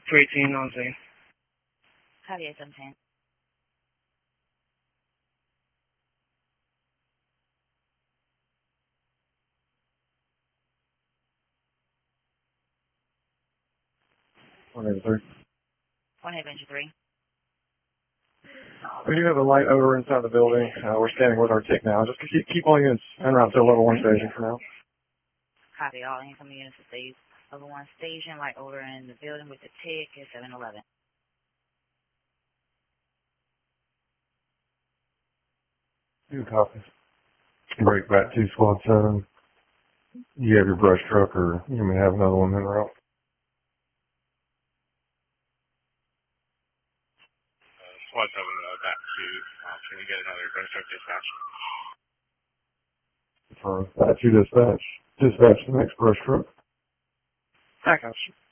218 on scene. Copy 817. Whatever. 1 Adventure 3. We do have a light over inside the building. We're standing with our tick now. Just keep all units en route to level 1 station for now. Copy. All incoming units to stage level 1 station. Light over in the building with the tick is 711. Two copies. Break back 2 squad 7. You have your brush truck, or you may have another one en route. Squad 7 back to, can you get another brush truck dispatch? For that, you dispatch the next brush truck. Backups.